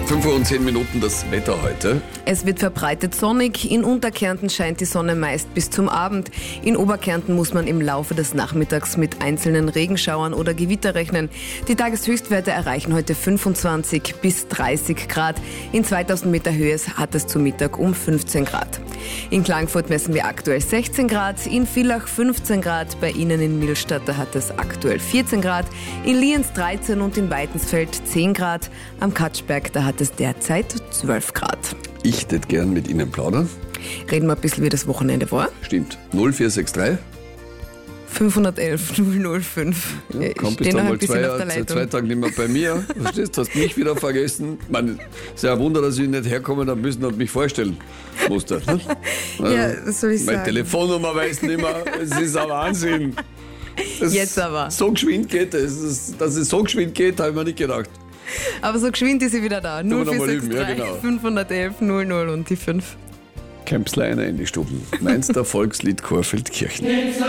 5:10 das Wetter heute. Es wird verbreitet sonnig. In Unterkärnten scheint die Sonne meist bis zum Abend. In Oberkärnten muss man im Laufe des Nachmittags mit einzelnen Regenschauern oder Gewitter rechnen. Die Tageshöchstwerte erreichen heute 25 bis 30 Grad. In 2000 Meter Höhe hat es zu Mittag um 15 Grad. In Klagenfurt messen wir aktuell 16 Grad, in Villach 15 Grad, bei Ihnen in Millstatt da hat es aktuell 14 Grad, in Lienz 13 und in Weitensfeld 10 Grad. Am Katschberg da hat es derzeit 12 Grad. Ich tät gern mit Ihnen plaudern. Reden wir ein bisschen, wie das Wochenende war. Stimmt. 0463. 511 005. Ja, komm, bist du mal seit 2 Tagen nicht mehr bei mir. Verstehst du, hast mich wieder vergessen. Ich meine, es ist ja ein Wunder, dass ich nicht herkommen habe müssen und mich vorstellen musste. Ja, das soll ich sagen. Meine Telefonnummer weiß nicht mehr. Es ist ein Wahnsinn. Jetzt aber. So geschwind geht es. Dass es so geschwind geht, habe ich mir nicht gedacht. Aber so geschwind ist sie wieder da. 0463 ja, genau. 511 00 und die 5. Kempsleiner in die Stuben. Mainz der Volkslied Chor Feldkirchen.